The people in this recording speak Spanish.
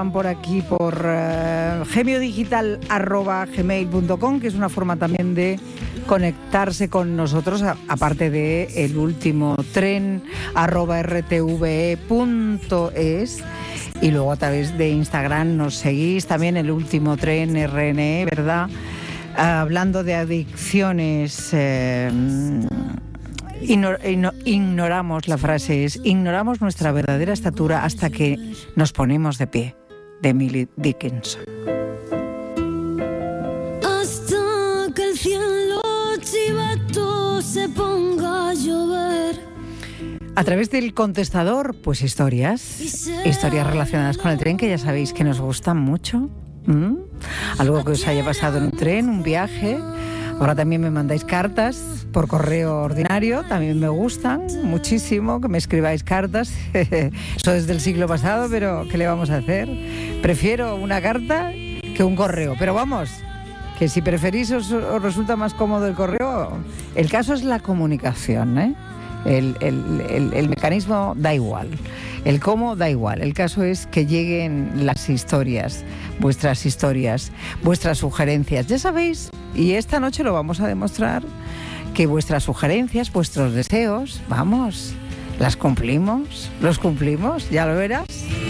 mandaban por aquí por gemiodigital@gmail.com, que es una forma también de conectarse con nosotros, aparte de el último tren @rtve.es, y luego a través de Instagram nos seguís también, el último tren RNE, ¿verdad? Hablando de adicciones, ignoramos, la frase es, ignoramos nuestra verdadera estatura hasta que nos ponemos de pie, de Emily Dickinson. Hasta que el cielo chivato se ponga a llover. A través del contestador, pues historias relacionadas con el tren, que ya sabéis que nos gustan mucho. Algo que os haya pasado en un tren, un viaje. Ahora también me mandáis cartas por correo ordinario, también me gustan muchísimo que me escribáis cartas. Eso desde el siglo pasado, pero ¿qué le vamos a hacer? Prefiero una carta que un correo, pero vamos, que si preferís os resulta más cómodo el correo. El caso es la comunicación, ¿eh? El mecanismo da igual, el cómo da igual, el caso es que lleguen las historias, vuestras sugerencias, ya sabéis, y esta noche lo vamos a demostrar, que vuestras sugerencias, vuestros deseos, vamos, los cumplimos, ya lo verás.